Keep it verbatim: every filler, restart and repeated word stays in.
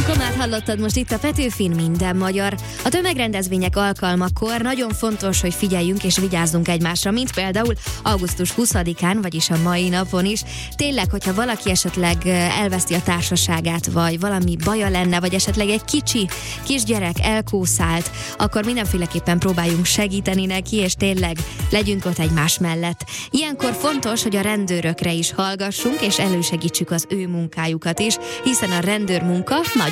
Komát hallottad most itt a Petőfin Minden Magyar. A tömegrendezvények alkalmakor nagyon fontos, hogy figyeljünk és vigyázzunk egymásra, mint például augusztus huszadikán, vagyis a mai napon is. Tényleg, hogyha valaki esetleg elveszti a társaságát, vagy valami baja lenne, vagy esetleg egy kicsi kisgyerek elkószált, akkor mindenféleképpen próbáljunk segíteni neki, és tényleg legyünk ott egymás mellett. Ilyenkor fontos, hogy a rendőrökre is hallgassunk, és elősegítsük az ő munkájukat is, hiszen a rendőrmunka nagy